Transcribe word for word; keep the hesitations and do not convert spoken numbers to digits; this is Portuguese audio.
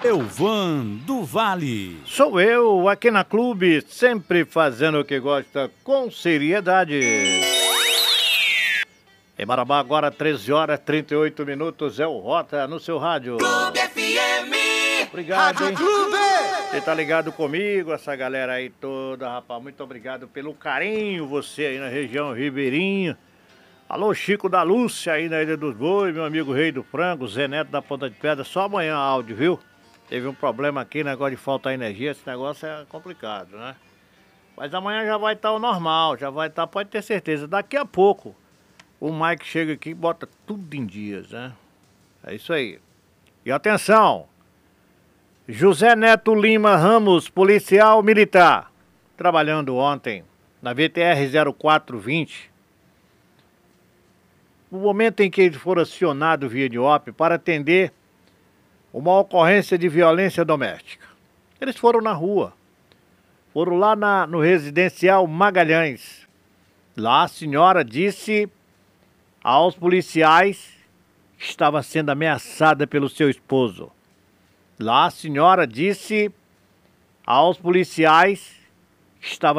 Elvan do Vale. Sou eu, aqui na Clube, sempre fazendo o que gosta com seriedade. Em Marabá, agora treze horas e trinta e oito minutos, é o Rota no seu rádio. Clube F M. Obrigado, Rádio hein? Clube. Você tá ligado comigo, essa galera aí toda, rapaz. Muito obrigado pelo carinho, você aí na região ribeirinha. Alô, Chico da Lúcia aí na Ilha dos Bois, meu amigo Rei do Frango, Zé Neto da Ponta de Pedra. Só amanhã áudio, viu? Teve um problema aqui, negócio de faltar energia, esse negócio é complicado, né? Mas amanhã já vai estar o normal, já vai estar, pode ter certeza. Daqui a pouco, o Mike chega aqui e bota tudo em dias, né? É isso aí. E atenção! José Neto Lima Ramos, policial militar, trabalhando ontem na V T R zero quatro vinte. No momento em que ele for acionado via D O P para atender uma ocorrência de violência doméstica. Eles foram na rua, foram lá na, no residencial Magalhães. Lá a senhora disse aos policiais que estava sendo ameaçada pelo seu esposo. Lá a senhora disse aos policiais que estava